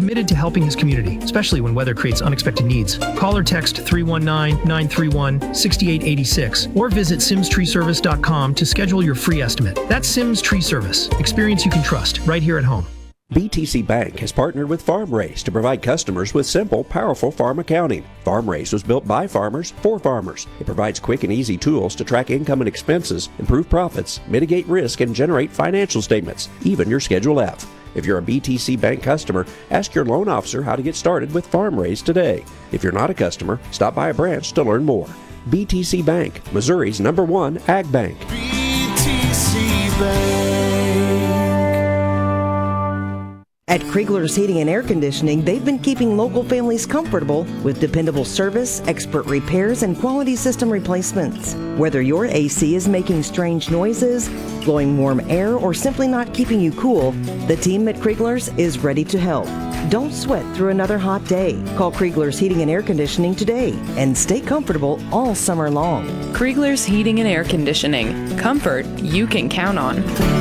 committed to helping his community, especially when weather creates unexpected needs. Call or text 319-931-6886 or visit simstreeservice.com to schedule your free estimate. That's Sims Tree Service. Experience you can trust right here at home. BTC Bank has partnered with FarmRaise to provide customers with simple, powerful farm accounting. FarmRaise was built by farmers for farmers. It provides quick and easy tools to track income and expenses, improve profits, mitigate risk, and generate financial statements, even your Schedule F. If you're a BTC Bank customer, ask your loan officer how to get started with FarmRaise today. If you're not a customer, stop by a branch to learn more. BTC Bank, Missouri's #1 ag bank. BTC Bank. At Kriegler's Heating and Air Conditioning, they've been keeping local families comfortable with dependable service, expert repairs, and quality system replacements. Whether your AC is making strange noises, blowing warm air, or simply not keeping you cool, the team at Kriegler's is ready to help. Don't sweat through another hot day. Call Kriegler's Heating and Air Conditioning today and stay comfortable all summer long. Kriegler's Heating and Air Conditioning. Comfort you can count on.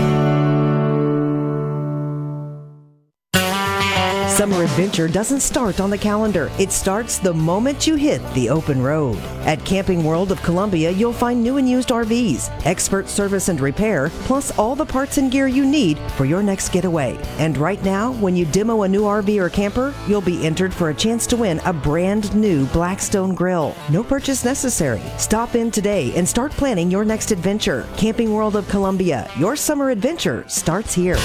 Summer adventure doesn't start on the calendar. It starts the moment you hit the open road. At Camping World of Columbia, you'll find new and used RVs, expert service and repair, plus all the parts and gear you need for your next getaway. And right now, when you demo a new RV or camper, you'll be entered for a chance to win a brand new Blackstone grill. No purchase necessary. Stop in today and start planning your next adventure. Camping World of Columbia, your summer adventure starts here.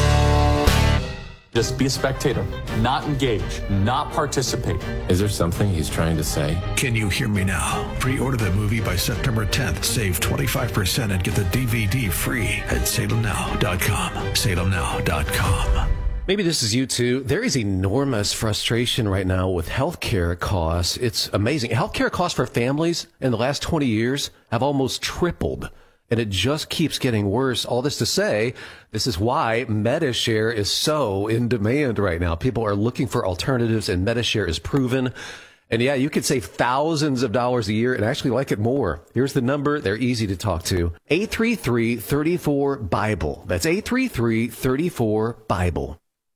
Just be a spectator, not engage, not participate. Is there something he's trying to say? Can you hear me now? Pre-order the movie by September 10th. Save 25% and get the DVD free at salemnow.com. salemnow.com. Maybe this is you too. There is enormous frustration right now with healthcare costs. It's amazing. Healthcare costs for families in the last 20 years have almost tripled. And it just keeps getting worse. All this to say, this is why Medi-Share is so in demand right now. People are looking for alternatives, and Medi-Share is proven. And yeah, you could save thousands of dollars a year and actually like it more. Here's the number. They're easy to talk to. 833-34-BIBLE. That's 833-34-BIBLE.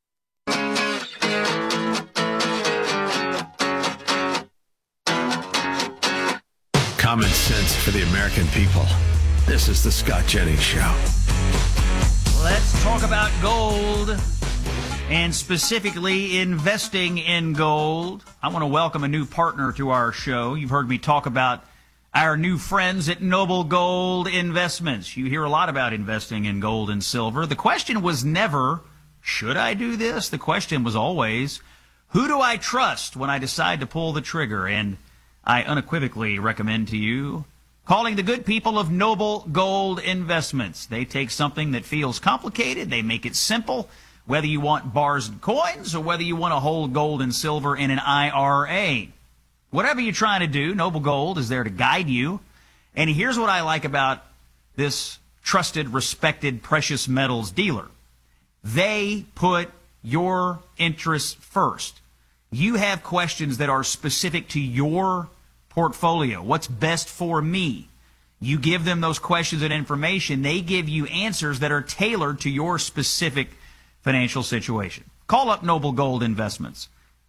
Common sense for the American people. This is the Scott Jennings Show. Let's talk about gold, and specifically investing in gold. I want to welcome a new partner to our show. You've heard me talk about our new friends at Noble Gold Investments. You hear a lot about investing in gold and silver. The question was never, should I do this? The question was always, who do I trust when I decide to pull the trigger? And I unequivocally recommend to you calling the good people of Noble Gold Investments. They take something that feels complicated, they make it simple, whether you want bars and coins or whether you want to hold gold and silver in an IRA. Whatever you're trying to do, Noble Gold is there to guide you. And here's what I like about this trusted, respected precious metals dealer. They put your interests first. You have questions that are specific to your portfolio. What's best for me? You give them those questions and information. They give you answers that are tailored to your specific financial situation. Call up Noble Gold Investments,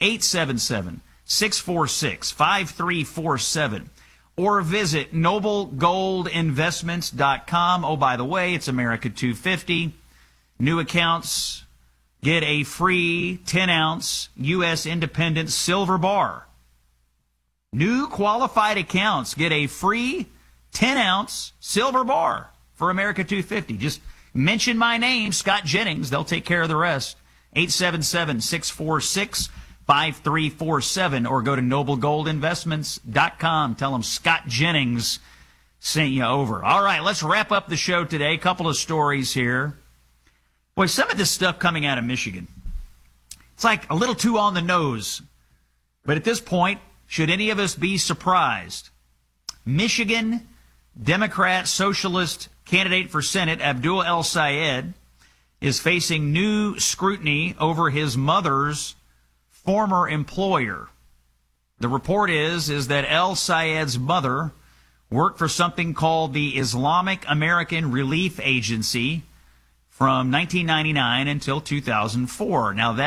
877-646-5347, or visit noblegoldinvestments.com. Oh, by the way, it's America 250. New accounts get a free 10-ounce U.S. Independent silver bar. New qualified accounts get a free 10-ounce silver bar for America 250. Just mention my name, Scott Jennings. They'll take care of the rest. 877-646-5347, or go to noblegoldinvestments.com. Tell them Scott Jennings sent you over. All right, let's wrap up the show today. A couple of stories here. Boy, some of this stuff coming out of Michigan, it's like a little too on the nose. But at this point, should any of us be surprised? Michigan Democrat Socialist candidate for Senate Abdul El-Sayed is facing new scrutiny over his mother's former employer. The report is that El-Sayed's mother worked for something called the Islamic American Relief Agency from 1999 until 2004. Now, that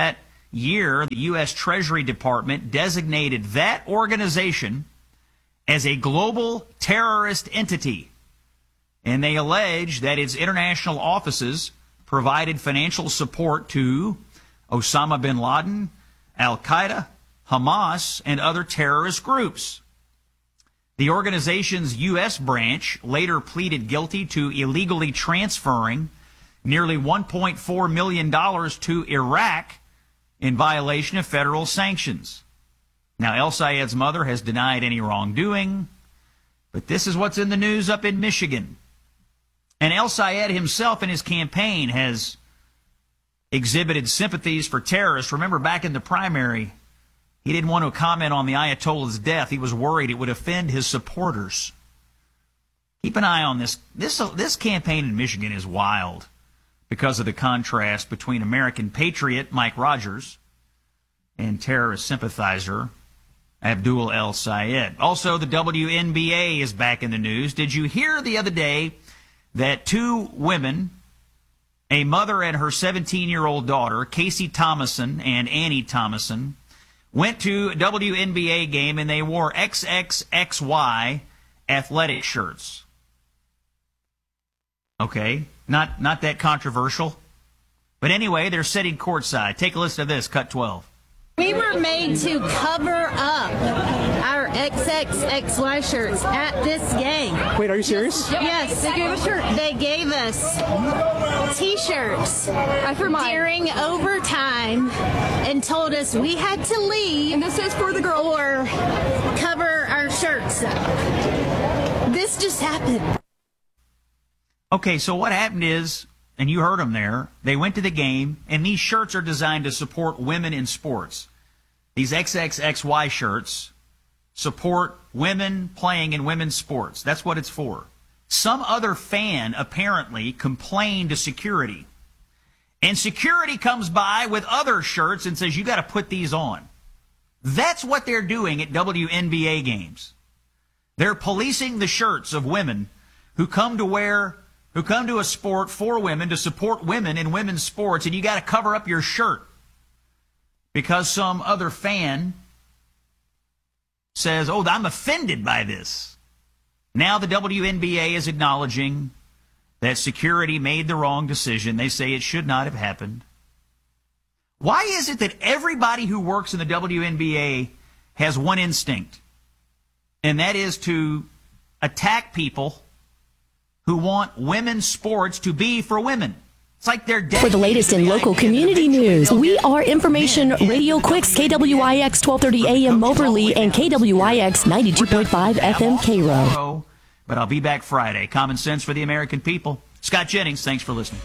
year, the U.S. Treasury Department designated that organization as a global terrorist entity. And they allege that its international offices provided financial support to Osama bin Laden, Al-Qaeda, Hamas, and other terrorist groups. The organization's U.S. branch later pleaded guilty to illegally transferring nearly $1.4 million to Iraq in violation of federal sanctions. Now, El Sayed's mother has denied any wrongdoing, but this is what's in the news up in Michigan. And El Sayed himself in his campaign has exhibited sympathies for terrorists. Remember, back in the primary, he didn't want to comment on the Ayatollah's death. He was worried it would offend his supporters. Keep an eye on this. This campaign in Michigan is wild because of the contrast between American patriot Mike Rogers and terrorist sympathizer Abdul El Sayed. Also, the WNBA is back in the news. Did you hear the other day that two women, a mother and her 17-year-old daughter, Casey Thomason and Annie Thomason, went to a WNBA game and they wore XXXY athletic shirts? Okay, not that controversial. But anyway, they're sitting courtside. Take a listen to this, cut 12. We were made to cover up our XXXY shirts at this game. Wait, are you serious? Yes. They gave us shirts. They gave us T-shirts during overtime and told us we had to leave. And this is for the girl. Or cover our shirts up. This just happened. Okay, so what happened is, and you heard them there, they went to the game, and these shirts are designed to support women in sports. These XXXY shirts support women playing in women's sports. That's what it's for. Some other fan apparently complained to security. And security comes by with other shirts and says, you got to put these on. That's what they're doing at WNBA games. They're policing the shirts of women who come to a sport for women to support women in women's sports, and you got to cover up your shirt because some other fan says, oh, I'm offended by this. Now the WNBA is acknowledging that security made the wrong decision. They say it should not have happened. Why is it that everybody who works in the WNBA has one instinct, and that is to attack people who want women's sports to be for women? It's like they're dead. For the latest in local community news, we are Information Radio Quicks, KWIX 1230 AM Moberly and KWIX 92.5 FM Cairo. But I'll be back Friday. Common sense for the American people. Scott Jennings, thanks for listening.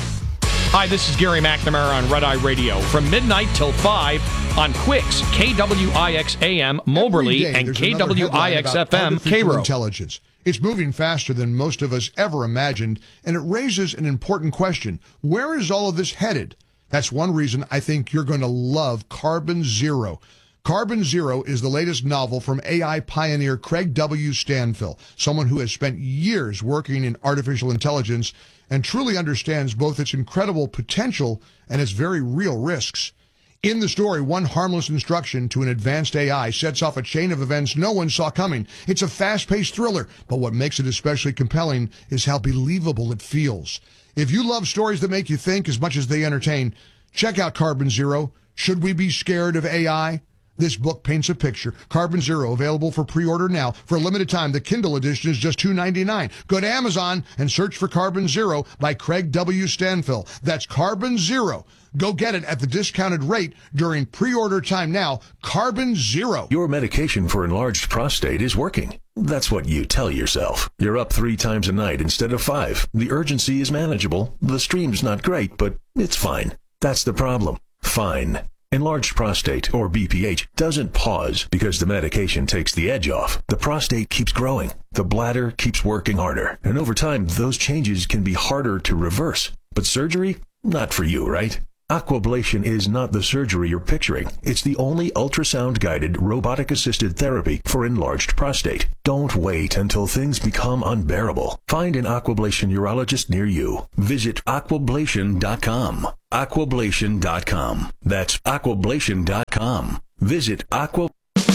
Hi, this is Gary McNamara on Red Eye Radio from midnight till 5 on Quicks, KWIX AM Moberly and KWIX FM Cairo. Intelligence. It's moving faster than most of us ever imagined, and it raises an important question. Where is all of this headed? That's one reason I think you're going to love Carbon Zero. Carbon Zero is the latest novel from AI pioneer Craig W. Stanfill, someone who has spent years working in artificial intelligence and truly understands both its incredible potential and its very real risks. In the story, one harmless instruction to an advanced AI sets off a chain of events no one saw coming. It's a fast-paced thriller, but what makes it especially compelling is how believable it feels. If you love stories that make you think as much as they entertain, check out Carbon Zero. Should we be scared of AI? This book paints a picture. Carbon Zero, available for pre-order now. For a limited time, the Kindle edition is just $2.99. Go to Amazon and search for Carbon Zero by Craig W. Stanfill. That's Carbon Zero. Go get it at the discounted rate during pre-order time now. Carbon Zero. Your medication for enlarged prostate is working. That's what you tell yourself. You're up 3 times a night instead of 5. The urgency is manageable. The stream's not great, but it's fine. That's the problem. Fine. Enlarged prostate, or BPH, doesn't pause because the medication takes the edge off. The prostate keeps growing. The bladder keeps working harder. And over time, those changes can be harder to reverse. But surgery? Not for you, right? Aquablation is not the surgery you're picturing. It's the only ultrasound-guided, robotic-assisted therapy for enlarged prostate. Don't wait until things become unbearable. Find an Aquablation urologist near you. Visit aquablation.com. Aquablation.com. That's aquablation.com. Visit Aqua...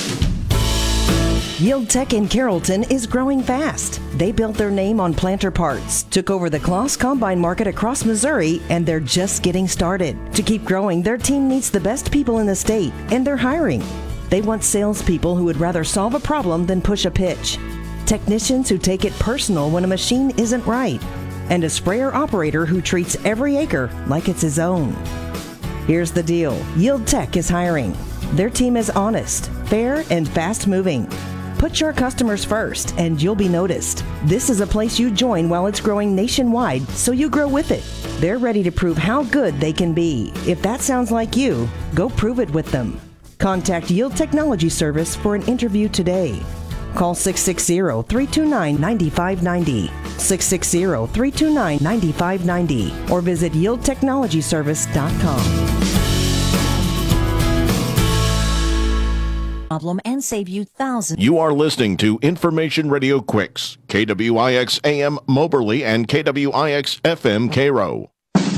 Yield Tech in Carrollton is growing fast. They built their name on planter parts, took over the Kloss Combine market across Missouri, and they're just getting started. To keep growing, their team needs the best people in the state, and they're hiring. They want salespeople who would rather solve a problem than push a pitch, technicians who take it personal when a machine isn't right, and a sprayer operator who treats every acre like it's his own. Here's the deal. Yield Tech is hiring. Their team is honest, fair, and fast-moving. Put your customers first, and you'll be noticed. This is a place you join while it's growing nationwide, so you grow with it. They're ready to prove how good they can be. If that sounds like you, go prove it with them. Contact Yield Technology Service for an interview today. Call 660-329-9590, 660-329-9590, or visit yieldtechnologyservice.com. Problem and save you thousands. You are listening to Information Radio Quicks, KWIX AM Moberly and KWIX FM Cairo.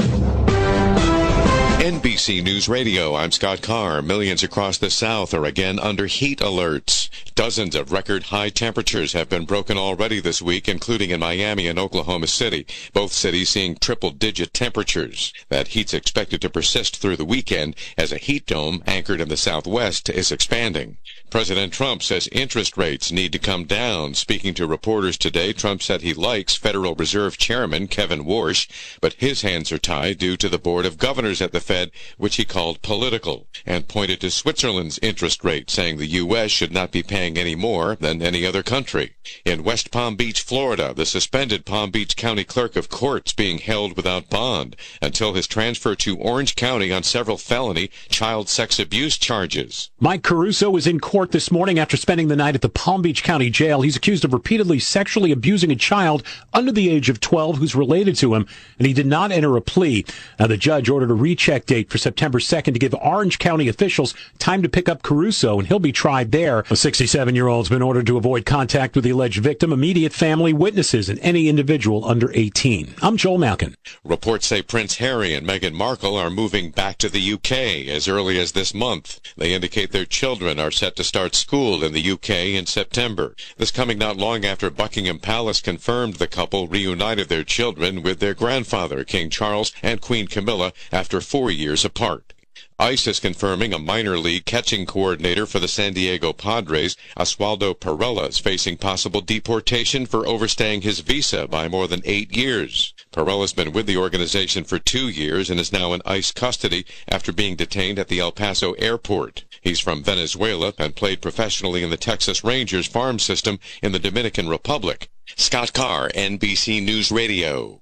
NBC News Radio, I'm Scott Carr. Millions across the South are again under heat alerts. Dozens of record high temperatures have been broken already this week, including in Miami and Oklahoma City, both cities seeing triple-digit temperatures. That heat's expected to persist through the weekend as a heat dome anchored in the Southwest is expanding. President Trump says interest rates need to come down. Speaking to reporters today, Trump said he likes Federal Reserve Chairman Kevin Warsh, but his hands are tied due to the Board of Governors at the Fed, which he called political, and pointed to Switzerland's interest rate, saying the U.S. should not be paying any more than any other country. In West Palm Beach, Florida, the suspended Palm Beach County Clerk of Courts being held without bond until his transfer to Orange County on several felony child sex abuse charges. Mike Caruso is in court this morning after spending the night at the Palm Beach County Jail. He's accused of repeatedly sexually abusing a child under the age of 12 who's related to him, and he did not enter a plea. Now, the judge ordered a recheck date for September 2nd to give Orange County officials time to pick up Caruso, and he'll be tried there. A 67-year-old's been ordered to avoid contact with the alleged victim, immediate family, witnesses, and any individual under 18. I'm Joel Malkin. Reports say Prince Harry and Meghan Markle are moving back to the UK as early as this month. They indicate their children are set to start school in the UK in September. This coming not long after Buckingham Palace confirmed the couple reunited their children with their grandfather, King Charles, and Queen Camilla after 4 years apart. ICE is confirming a minor league catching coordinator for the San Diego Padres, Oswaldo Perella, is facing possible deportation for overstaying his visa by more than 8 years. Perella's been with the organization for 2 years and is now in ICE custody after being detained at the El Paso airport. He's from Venezuela and played professionally in the Texas Rangers farm system in the Dominican Republic. Scott Carr, NBC News Radio.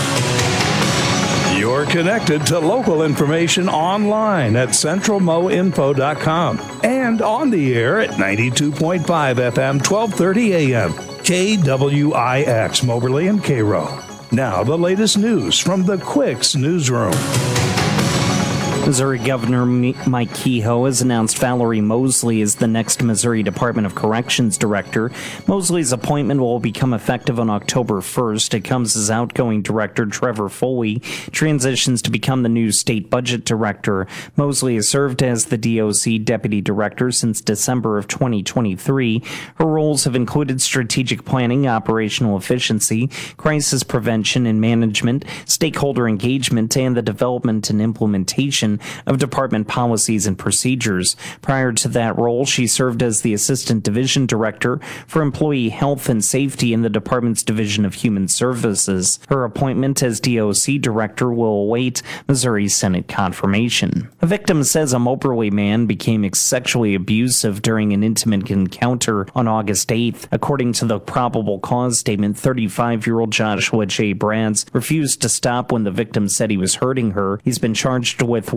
You're connected to local information online at centralmoinfo.com and on the air at 92.5 FM, 1230 AM, KWIX, Moberly and Cairo. Now, the latest news from the Quicks Newsroom. Missouri Governor Mike Kehoe has announced Valerie Mosley as the next Missouri Department of Corrections Director. Mosley's appointment will become effective on October 1st. It comes as outgoing Director Trevor Foley transitions to become the new State Budget Director. Mosley has served as the DOC Deputy Director since December of 2023. Her roles have included strategic planning, operational efficiency, crisis prevention and management, stakeholder engagement, and the development and implementation of department policies and procedures. Prior to that role, she served as the Assistant Division Director for Employee Health and Safety in the department's Division of Human Services. Her appointment as DOC Director will await Missouri Senate confirmation. A victim says a Moberly man became sexually abusive during an intimate encounter on August 8th. According to the probable cause statement, 35-year-old Joshua J. Brads refused to stop when the victim said he was hurting her. He's been charged with one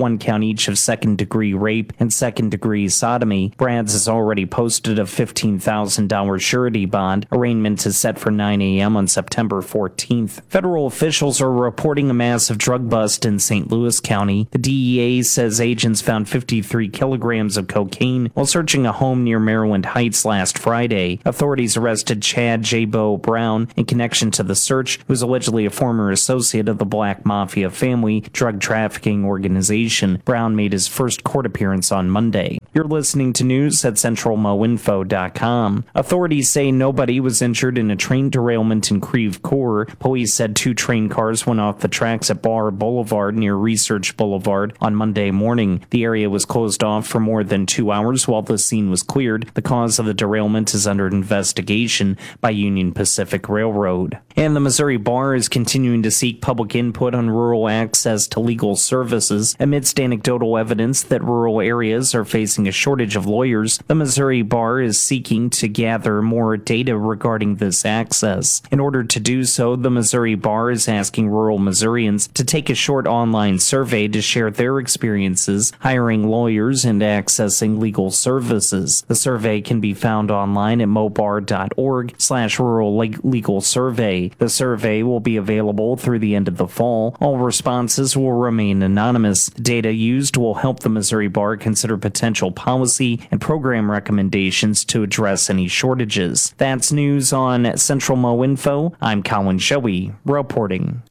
one count each of second-degree rape and second-degree sodomy. Brad's has already posted a $15,000 surety bond. Arraignment is set for 9 a.m. on September 14th. Federal officials are reporting a massive drug bust in St. Louis County. The DEA says agents found 53 kilograms of cocaine while searching a home near Maryland Heights last Friday. Authorities arrested Chad J-Bo Brown in connection to the search, who is allegedly a former associate of the Black Mafia family drug trafficking organization. Brown made his first court appearance on Monday. You're listening to news at centralmoinfo.com. Authorities say nobody was injured in a train derailment in Creve Coeur. Police said 2 train cars went off the tracks at Bar Boulevard near Research Boulevard on Monday morning. The area was closed off for more than 2 hours while the scene was cleared. The cause of the derailment is under investigation by Union Pacific Railroad. And the Missouri Bar is continuing to seek public input on rural access to legal services. Amidst anecdotal evidence that rural areas are facing a shortage of lawyers, the Missouri Bar is seeking to gather more data regarding this access. In order to do so, the Missouri Bar is asking rural Missourians to take a short online survey to share their experiences hiring lawyers and accessing legal services. The survey can be found online at mobar.org/rural legal survey. The survey will be available through the end of the fall. All responses will remain anonymous. The data used will help the Missouri Bar consider potential policy and program recommendations to address any shortages. That's news on Central Mo Info. I'm Colin Shoey reporting.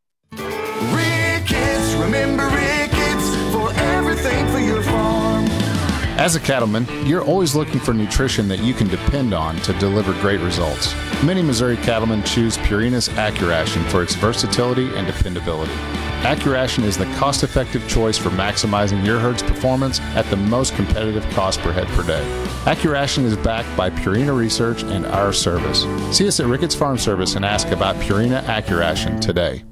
Ricketts, remember Ricketts for everything for your farm. As a cattleman, you're always looking for nutrition that you can depend on to deliver great results. Many Missouri cattlemen choose Purina's AccuRation for its versatility and dependability. AccuRation is the cost-effective choice for maximizing your herd's performance at the most competitive cost per head per day. AccuRation is backed by Purina Research and our service. See us at Ricketts Farm Service and ask about Purina AccuRation today.